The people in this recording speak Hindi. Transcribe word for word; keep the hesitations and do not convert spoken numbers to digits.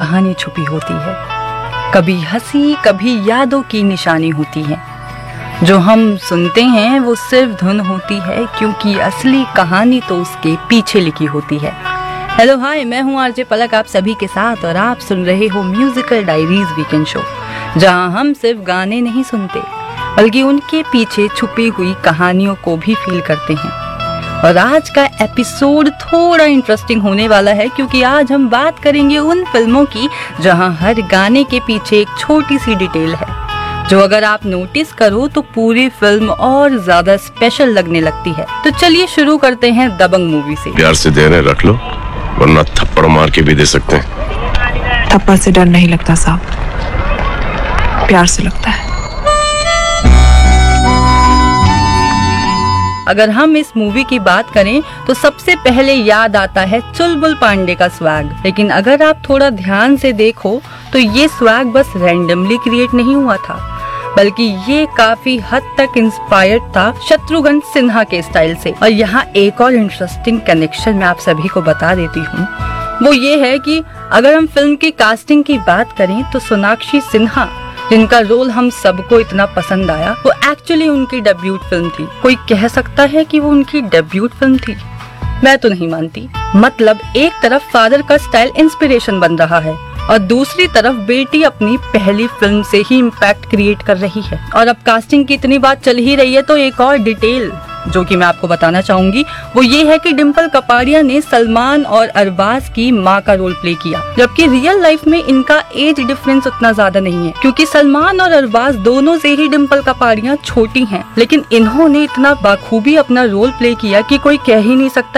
कहानी छुपी होती है, कभी हंसी कभी यादों की निशानी होती है। जो हम सुनते हैं वो सिर्फ धुन होती है, क्योंकि असली कहानी तो उसके पीछे लिखी होती है। हेलो हाय, मैं हूँ आरजे पलक आप सभी के साथ, और आप सुन रहे हो म्यूजिकल डायरीज वीकेंड शो, जहाँ हम सिर्फ गाने नहीं सुनते बल्कि उनके पीछे छुपी हुई कहानियों को भी फील करते हैं। और आज का एपिसोड थोड़ा इंटरेस्टिंग होने वाला है, क्योंकि आज हम बात करेंगे उन फिल्मों की जहां हर गाने के पीछे एक छोटी सी डिटेल है, जो अगर आप नोटिस करो तो पूरी फिल्म और ज्यादा स्पेशल लगने लगती है। तो चलिए शुरू करते हैं दबंग मूवी से। प्यार से दे रहे रख लो, वरना थप्पड़ मार के भी दे सकते हैं। थप्पड़ से डर नहीं लगता साहब, प्यार से लगता है। अगर हम इस मूवी की बात करें तो सबसे पहले याद आता है चुलबुल पांडे का स्वैग। लेकिन अगर आप थोड़ा ध्यान से देखो तो ये स्वैग बस रैंडमली क्रिएट नहीं हुआ था, बल्कि ये काफी हद तक इंस्पायर्ड था शत्रुघ्न सिन्हा के स्टाइल से। और यहाँ एक और इंटरेस्टिंग कनेक्शन मैं आप सभी को बता देती हूँ, वो ये है कि अगर हम फिल्म की कास्टिंग की बात करें तो सोनाक्षी सिन्हा, जिनका रोल हम सबको इतना पसंद आया, वो एक्चुअली उनकी डेब्यूट फिल्म थी। कोई कह सकता है कि वो उनकी डेब्यूट फिल्म थी? मैं तो नहीं मानती। मतलब एक तरफ फादर का स्टाइल इंस्पिरेशन बन रहा है और दूसरी तरफ बेटी अपनी पहली फिल्म से ही इम्पैक्ट क्रिएट कर रही है। और अब कास्टिंग की इतनी बात चल ही रही है तो एक और डिटेल जो कि मैं आपको बताना चाहूंगी वो ये है कि डिम्पल कपाड़िया ने सलमान और अरबाज की माँ का रोल प्ले किया, जबकि रियल लाइफ में इनका एज डिफरेंस उतना ज्यादा नहीं है, क्योंकि सलमान और अरबाज दोनों से ही डिम्पल कपाड़िया छोटी हैं। लेकिन इन्होंने इतना बाखूबी अपना रोल प्ले किया कि कोई कह ही नहीं सकता